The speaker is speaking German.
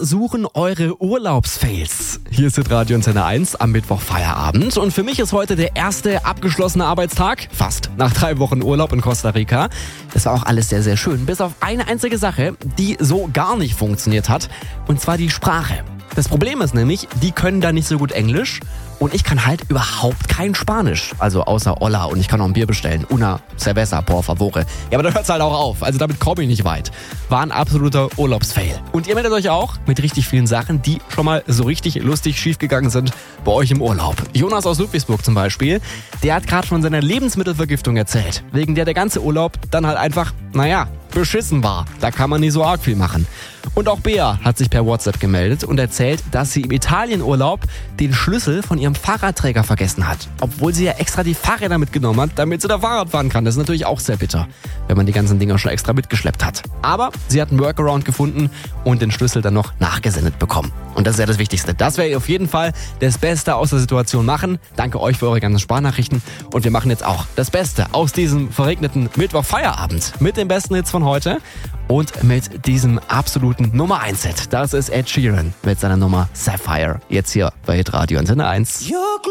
suchen eure Urlaubsfails. Hier ist Radio Antenne 1 am Mittwoch Feierabend und für mich ist heute der erste abgeschlossene Arbeitstag, fast, nach 3 Wochen Urlaub in Costa Rica. Das war auch alles sehr, sehr schön, bis auf eine einzige Sache, die so gar nicht funktioniert hat, und zwar die Sprache. Das Problem ist nämlich, die können da nicht so gut Englisch und ich kann halt überhaupt kein Spanisch. Also außer Hola, und ich kann noch ein Bier bestellen. Una cerveza, por favore. Ja, aber da hört's halt auch auf. Also damit komme ich nicht weit. War ein absoluter Urlaubsfail. Und ihr meldet euch auch mit richtig vielen Sachen, die schon mal so richtig lustig schiefgegangen sind bei euch im Urlaub. Jonas aus Ludwigsburg zum Beispiel, der hat gerade von seiner Lebensmittelvergiftung erzählt. Wegen der ganze Urlaub dann halt einfach, beschissen war. Da kann man nicht so arg viel machen. Und auch Bea hat sich per WhatsApp gemeldet und erzählt, dass sie im Italienurlaub den Schlüssel von ihrem Fahrradträger vergessen hat. Obwohl sie ja extra die Fahrräder mitgenommen hat, damit sie da Fahrrad fahren kann. Das ist natürlich auch sehr bitter, wenn man die ganzen Dinger schon extra mitgeschleppt hat. Aber sie hat einen Workaround gefunden und den Schlüssel dann noch nachgesendet bekommen. Und das ist ja das Wichtigste. Das werde ich auf jeden Fall das Beste aus der Situation machen. Danke euch für eure ganzen Sprachnachrichten. Und wir machen jetzt auch das Beste aus diesem verregneten Mittwoch-Feierabend mit den besten Hits von heute und mit diesem absoluten Nummer 1 Hit. Das ist Ed Sheeran mit seiner Nummer Sapphire. Jetzt hier bei Radio Antenne 1.